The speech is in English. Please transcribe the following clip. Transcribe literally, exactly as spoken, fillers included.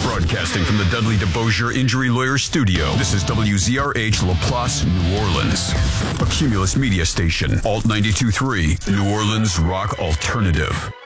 Broadcasting from the Dudley DeBosier Injury Lawyer Studio, this is W Z R H LaPlace, New Orleans. A Cumulus media station, Alt ninety-two point three, New Orleans Rock Alternative.